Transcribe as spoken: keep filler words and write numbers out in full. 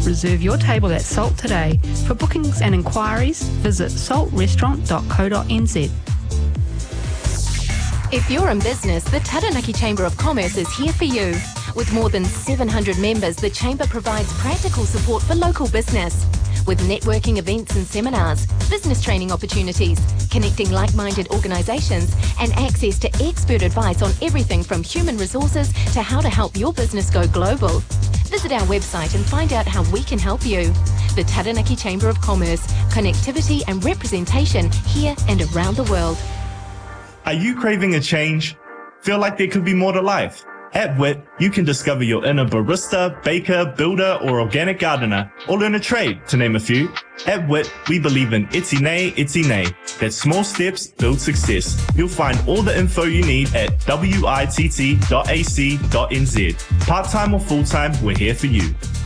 Reserve your table at Salt today. For bookings and inquiries, visit salt restaurant dot co dot n z. If you're in business, the Taranaki Chamber of Commerce is here for you. With more than seven hundred members, the Chamber provides practical support for local business. With networking events and seminars, business training opportunities, connecting like-minded organisations, and access to expert advice on everything from human resources to how to help your business go global. Visit our website and find out how we can help you. The Taranaki Chamber of Commerce, connectivity and representation here and around the world. Are you craving a change? Feel like there could be more to life? At W I T, you can discover your inner barista, baker, builder, or organic gardener, or learn a trade, to name a few. At W I T, we believe in iti nei, iti nei, that small steps build success. You'll find all the info you need at witt dot a c dot n z. Part-time or full-time, we're here for you.